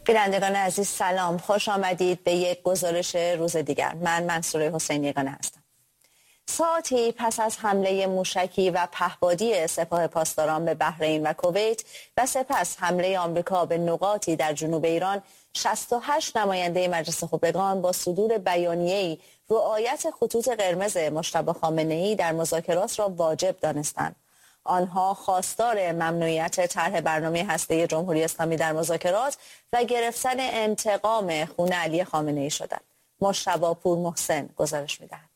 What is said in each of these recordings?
بینندگان عزیز سلام، خوش آمدید به یک گزارش روز دیگر. من منصوره حسینی یگانه هستم. ساعتی پس از حمله موشکی و پهپادی سپاه پاسداران به بحرین و کویت و سپس حمله آمریکا به نقاطی در جنوب ایران، 68 نماینده مجلس خبرگان با صدور بیانیه‌ای رعایت خطوط قرمز مجتبی خامنه‌ای در مذاکرات را واجب دانستند. آنها خواستار ممنوعیت طرح برنامه هسته‌ای جمهوری اسلامی در مذاکرات و گرفتن انتقام خون علی خامنه‌ای شدند. مجتبی پور محسن گزارش می‌دهد.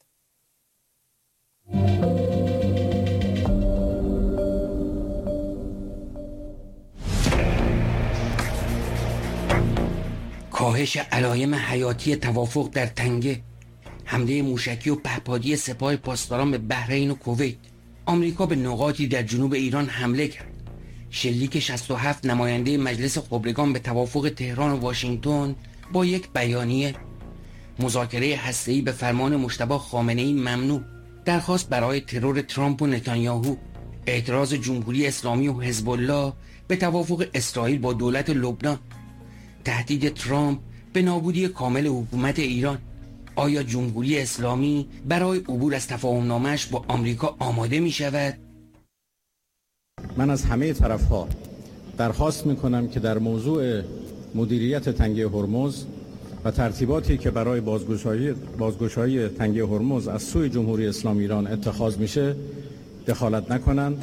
کاهش علائم حیاتی توافق در تنگه، حمله موشکی و پهپادی سپاه پاسداران به بحرین و کویت، آمریکا به نقاطی در جنوب ایران حمله کرد، شلیک 67 نماینده مجلس خبرگان به توافق تهران و واشنگتن با یک بیانیه، مذاکره هسته‌ای به فرمان مجتبی خامنه‌ای ممنوع، درخواست برای ترور ترامپ و نتانیاهو، اعتراض جمهوری اسلامی و حزب الله به توافق اسرائیل با دولت لبنان، تهدید ترامپ به نابودی کامل حکومت ایران. آیا جمهوری اسلامی برای عبور از تفاهم‌نامه‌اش با آمریکا آماده می شود؟ من از همه طرف‌ها درخواست می‌کنم که در موضوع مدیریت تنگه هرمز و ترتیباتی که برای بازگشایی تنگه هرمز از سوی جمهوری اسلامی ایران اتخاذ میشه دخالت نکنند.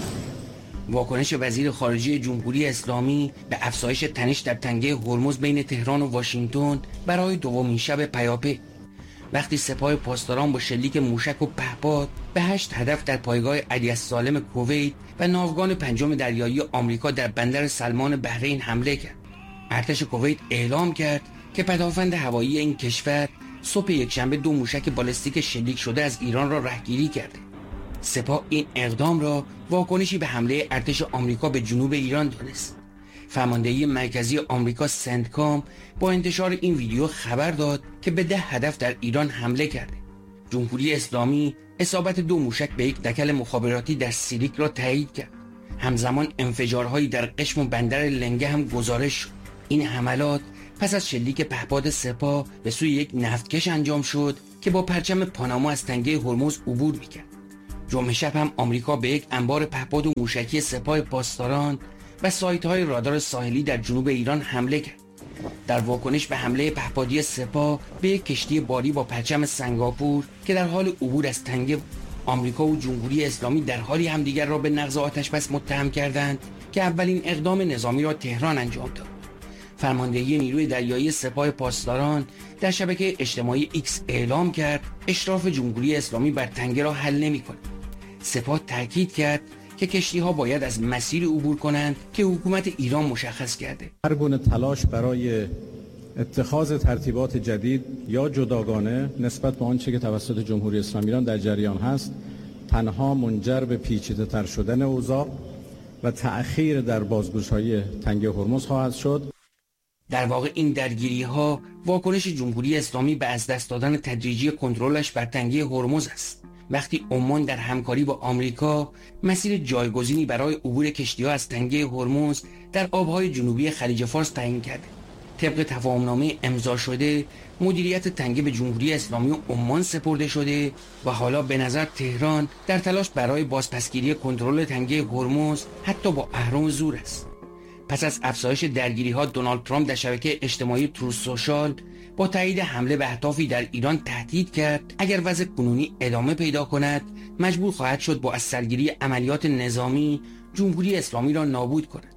واکنش وزیر خارجه جمهوری اسلامی به افزایش تنش در تنگه هرمز بین تهران و واشنگتن برای دومین شب پیاپی، وقتی سپاه پاسداران با شلیک موشک و پهپاد به 8 هدف در پایگاه علی السالم کویت و ناوگان پنجم دریایی آمریکا در بندر سلمان بحرین حمله کرد. ارتش کویت اعلام کرد که پدافند هوایی این کشور صبح یکشنبه 2 موشک بالستیک شلیک شده از ایران را رهگیری کرده. سپاه این اقدام را واکنشی به حمله ارتش آمریکا به جنوب ایران دانست. فرماندهی مرکزی آمریکا سنتکام با انتشار این ویدیو خبر داد که به 10 هدف در ایران حمله کرده. جمهوری اسلامی اصابت 2 موشک به یک دکل مخابراتی در سیریک را تایید کرد. همزمان انفجارهایی در قشم و بندر لنگه هم گزارش شد. این حملات پس از شلیک پهپاد سپاه به سوی یک نفتکش انجام شد که با پرچم پاناما از تنگه هرمز عبور می‌کرد. جمعه شب هم آمریکا به یک انبار پهپاد و موشکی سپاه پاسداران و سایت‌های رادار ساحلی در جنوب ایران حمله کرد. در واکنش به حمله پهپادی سپاه به یک کشتی باری با پرچم سنگاپور که در حال عبور از تنگه، آمریکا و جمهوری اسلامی در حالی همدیگر را به نقض آتشبس متهم کردند که اولین اقدام نظامی را تهران انجام داد. فرماندهی نیروی دریایی سپاه پاسداران در شبکه اجتماعی ایکس اعلام کرد اشراف جمهوری اسلامی بر تنگه را حل نمی‌کند. سپاه تاکید کرد که کشتی‌ها باید از مسیر عبور کنند که حکومت ایران مشخص کرده. هر گونه تلاش برای اتخاذ ترتیبات جدید یا جداگانه نسبت به آنچه که توسط جمهوری اسلامی ایران در جریان هست تنها منجر به پیچیده‌تر شدن اوضاع و تأخیر در بازگشایی تنگه هرمز خواهد شد. در واقع این درگیری‌ها واکنش جمهوری اسلامی به از دست دادن تدریجی کنترلش بر تنگه هرمز است. وقتی عمان در همکاری با آمریکا مسیر جایگزینی برای عبور کشتی‌ها از تنگه هرمز در آبهای جنوبی خلیج فارس تعیین کرده. طبق تفاهمنامه امضا شده، مدیریت تنگه به جمهوری اسلامی و عمان سپرده شده و حالا به نظر تهران در تلاش برای بازپسگیری کنترل تنگه هرمز حتی با اهرم زور است. پس از افزایش درگیری‌ها، دونالد ترامپ در شبکه اجتماعی تروث سوشال با تایید حمله به اهدافی در ایران تهدید کرد اگر وضع کنونی ادامه پیدا کند مجبور خواهد شد با از سرگیری عملیات نظامی جمهوری اسلامی را نابود کند.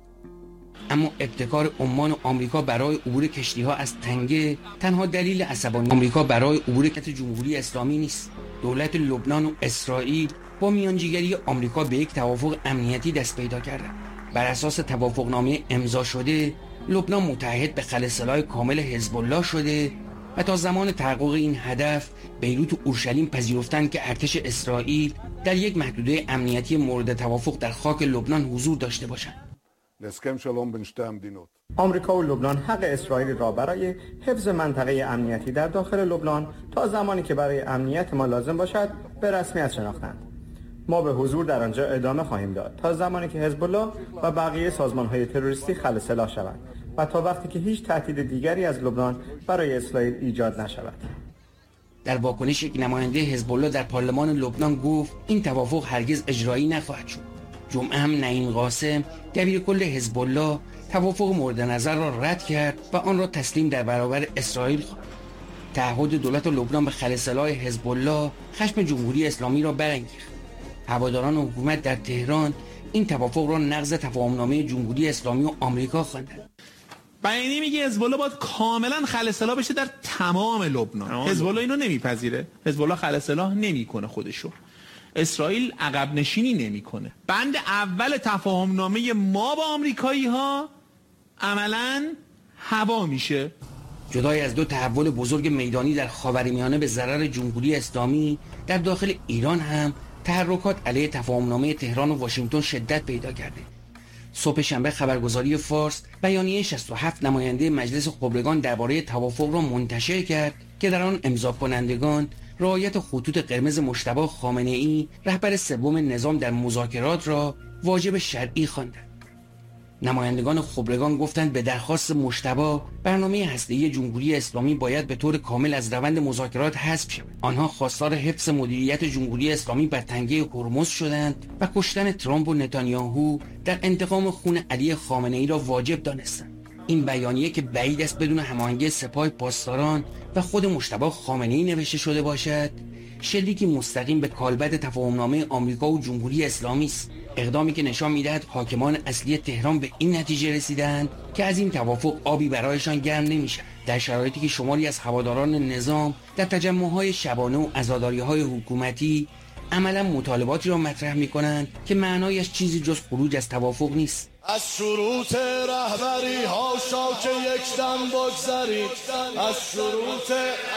اما ابتکار عمان و آمریکا برای عبور کشتی‌ها از تنگه تنها دلیل عصبانیت آمریکا برای عبور جمهوری اسلامی نیست. دولت لبنان و اسرائیل با میانجیگری آمریکا به یک توافق امنیتی دست پیدا کردند. بر اساس توافقنامه امضا شده، لبنان متعهد به خلأ کامل حزب الله شده و تا زمان تحقق این هدف بیروت و اورشلیم پذیرفتند که ارتش اسرائیل در یک محدوده امنیتی مورد توافق در خاک لبنان حضور داشته باشند. آمریکا و لبنان حق اسرائیل را برای حفظ منطقه امنیتی در داخل لبنان تا زمانی که برای امنیت ما لازم باشد به رسمیت شناختند. ما به حضور در آنجا ادامه خواهیم داد تا زمانی که حزب الله و بقیه سازمان‌های تروریستی خلأ سلاح شوند و تا وقتی که هیچ تهدید دیگری از لبنان برای اسرائیل ایجاد نشود. در واکنش یک نماینده حزب الله در پارلمان لبنان گفت این توافق هرگز اجرایی نخواهد شد. جمعه هم نعیم قاسم دبیر کل حزب الله توافق مورد نظر را رد کرد و آن را تسلیم در برابر اسرائیل خواند. تعهد دولت لبنان به خلسلای حزب الله خشم جمهوری اسلامی را برانگیخت. هواداران حکومت در تهران این توافق را نقض تفاهمنامه جمهوری اسلامی و آمریکا خواندند. بیانیه میگه حزب الله باید کاملا خلسلا بشه در تمام لبنان. حزب الله اینو نمیپذیره. حزب الله خلسلا نمیکنه خودشو. اسرائیل عقب نشینی نمیکنه. بند اول تفاهمنامه ما با آمریکایی ها عملاً هوا میشه. جدای از دو تحول بزرگ میدانی در خاورمیانه به ضرر جمهوری اسلامی، در داخل ایران هم تحرکات علیه تفاهمنامه تهران و واشنگتن شدت پیدا کرده. صبح شنبه خبرگزاری فارس بیانیه 67 نماینده مجلس خبرگان درباره توافق را منتشر کرد که در آن امضا کنندگان رعایت خطوط قرمز مجتبی خامنه‌ای رهبر سوم نظام در مذاکرات را واجب شرعی خواندند. نمایندگان خبرگان گفتند به درخواست مجتبی برنامه هسته‌ای جمهوری اسلامی باید به طور کامل از روند مذاکرات حذف شود. آنها خواستار حفظ مدیریت جمهوری اسلامی بر تنگه هرمز شدند و کشتن ترامپ و نتانیاهو در انتقام خون علی خامنه‌ای را واجب دانستند. این بیانیه که بعید است بدون هماهنگی سپاه پاسداران و خود مجتبی خامنه‌ای نوشته شده باشد، شلیکی مستقیم به کالبد تفاهمنامه آمریکا و جمهوری اسلامی است. اقدامی که نشان می‌دهد حاکمان اصلی تهران به این نتیجه رسیدند که از این توافق آبی برایشان گرم نمی‌شود، در شرایطی که شماری از هواداران نظام در تجمع‌های شبانه و عزاداری‌های حکومتی عملاً مطالباتی را مطرح می‌کنند که معنایش چیزی جز خروج از توافق نیست. از شروط رهبری هاشا که یک دم بگذرید، از شروط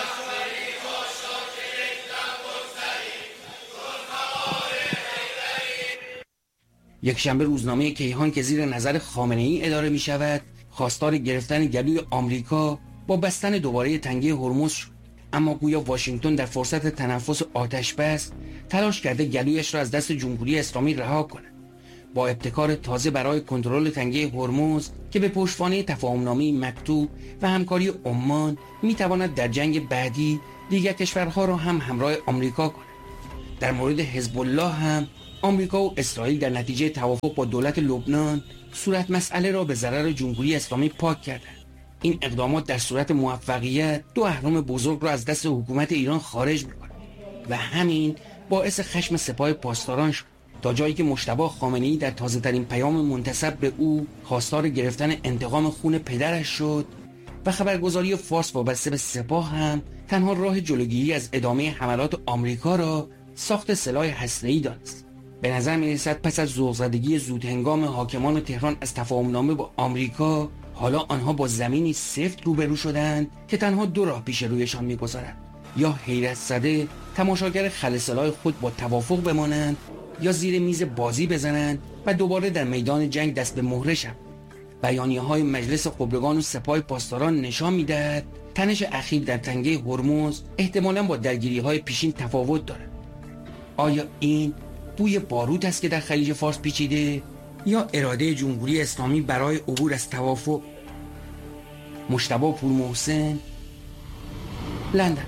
یکشنبه روزنامه کیهان که زیر نظر خامنه‌ای اداره می شود خواستار گرفتن گلوی آمریکا با بستن دوباره تنگه هرمز شد، اما گویا واشنگتن در فرصت تنفس آتش بس تلاش کرده گلویش را از دست جمهوری اسلامی رها کند. با ابتکار تازه برای کنترل تنگه هرمز که به پشتوانه تفاهمنامه مکتوب و همکاری عمان می تواند در جنگ بعدی دیگر کشورها را هم همراه آمریکا کند. در مورد حزب الله هم آمریکا و اسرائیل در نتیجه توافق با دولت لبنان صورت مسئله را به ضرر جمهوری اسلامی پاک کردند. این اقدامات در صورت موفقیت دو اهرم بزرگ را از دست حکومت ایران خارج می‌کند و همین باعث خشم سپاه پاسداران شد، تا جایی که مجتبی خامنه‌ای در تازه‌ترین پیام منتسب به او خواستار گرفتن انتقام خون پدرش شد و خبرگزاری فارس وابسته به سپاه هم تنها راه جلوگیری از ادامه حملات آمریکا را ساخت سلاح هسته‌ای دانست. به نظر می‌رسد پس از ذوق‌زدگی زودهنگام حاکمان تهران از تفاهمنامه با آمریکا، حالا آنها با زمینی سفت روبرو شدند که تنها دو راه پیش رویشان می‌گذارد: یا حیرت زده تماشاگر خلسلای خود با توافق بمانند، یا زیر میز بازی بزنند و دوباره در میدان جنگ دست به مهره شوند. بیانیه‌های مجلس خبرگان و سپاه پاسداران نشان می‌دهد تنش اخیر در تنگه هرمز احتمالاً با درگیری‌های پیشین تفاوت دارد. آیا این بوی باروت است که در خلیج فارس پیچیده، یا اراده جمهوری اسلامی برای عبور از توافق؟ مجتبی پورمحسن، لندن.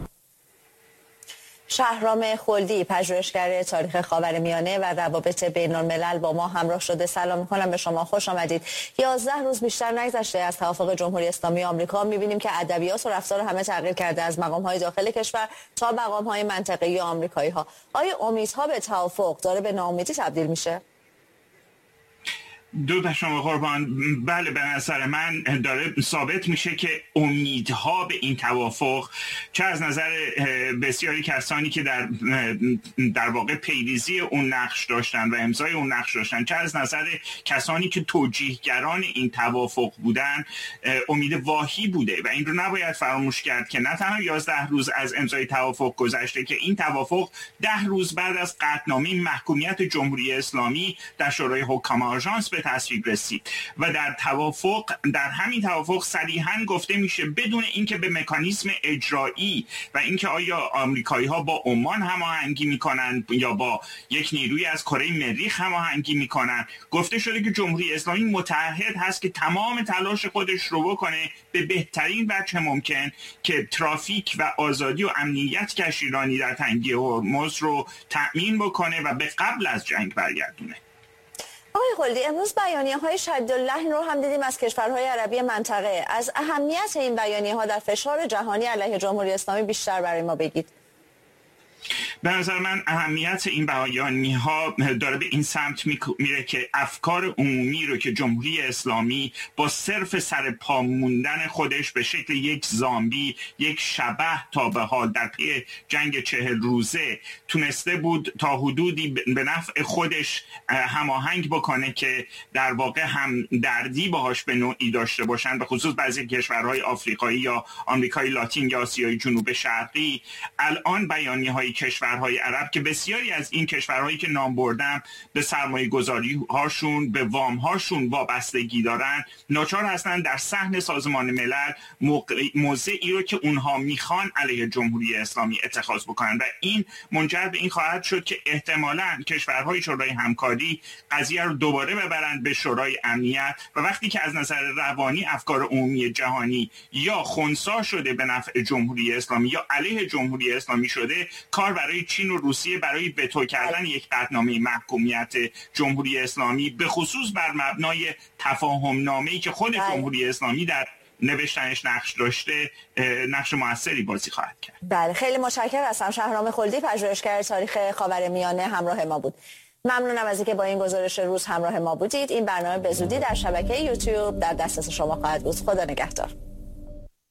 شهرام خلدی، پژوهشگر تاریخ خاورمیانه و روابط بین الملل با ما همراه شده. سلام می‌کنم به شما، خوش آمدید. 11 روز بیشتر نگذشته از توافق جمهوری اسلامی آمریکا، می‌بینیم که ادبیات و رفتار همه تغییر کرده، از مقام‌های داخل کشور تا مقام‌های منطقه‌ای آمریکایی‌ها. آیا امیدها به توافق داره به ناامیدی تبدیل میشه؟ درود شما قربان. بله، به نظر من داره ثابت میشه که امیدها به این توافق، چه از نظر بسیاری کسانی که در واقع پیریزی اون نقش داشتن و امضای اون نقش داشتن، چه از نظر کسانی که توجیهگران این توافق بودن، امید واهی بوده و این رو نباید فراموش کرد که نه تنها 11 روز از امضای توافق گذشته که این توافق 10 روز بعد از قطعنامه محکومیت جمهوری اسلامی در شورای حکام آژانس به به تصویب رسید و در همین توافق صریحاً گفته میشه بدون اینکه به مکانیزم اجرایی و اینکه آیا آمریکایی‌ها با عمان هماهنگی میکنن یا با یک نیروی از کره مریخ هماهنگی میکنن، گفته شده که جمهوری اسلامی متعهد هست که تمام تلاش خودش رو بکنه به بهترین وجه ممکن که ترافیک و آزادی و امنیت کشتیرانی در تنگه هرمز رو تأمین بکنه و به قبل از جنگ برگردونه. آقای خلدی، امروز بیانیه‌های شدیداللحن رو هم دیدیم از کشورهای عربی منطقه. از اهمیت این بیانیه‌ها در فشار جهانی علیه جمهوری اسلامی بیشتر برای ما بگید. به نظر من اهمیت این بیانیه‌ها داره به این سمت میره که افکار عمومی رو که جمهوری اسلامی با صرف سر پا موندن خودش به شکل یک زامبی، یک شبح تا به حال در پی جنگ 40 روزه تونسته بود تا حدودی به نفع خودش هماهنگ بکنه که در واقع هم دردی باهاش به نوعی داشته باشن، به خصوص بعضی کشورهای آفریقایی یا آمریکای لاتین یا آسیای جنوب شرقی. الان بیانیه‌های کشورهای عرب که بسیاری از این کشورهایی که نام بردم به سرمایه گذاری هاشون، به وام هاشون وابستگی دارن، ناچار هستن در صحن سازمان ملل موضعی رو که اونها میخوان علیه جمهوری اسلامی اتخاذ بکنن و این منجر به این خواهد شد که احتمالاً کشورهای شورای همکاری قضیه رو دوباره ببرند به شورای امنیت و وقتی که از نظر روانی افکار عمومی جهانی یا خنثی شده به نفع جمهوری اسلامی یا علیه جمهوری اسلامی شده، کار برای چین و روسیه برای وتو کردن یک قطعنامه محکومیت جمهوری اسلامی به خصوص بر مبنای تفاهم نامه‌ای که خود جمهوری اسلامی در نوشتنش نقش داشته، نقش موثری بازی خواهد کرد. بله، خیلی متشکرم هستم. شهرام خلدی، پژوهشگر تاریخ خاورمیانه، همراه ما بود. ممنونم از اینکه با این گزارش روز همراه ما بودید. این برنامه به زودی در شبکه یوتیوب در دسترس شما خواهد بود. خدا نگهدار.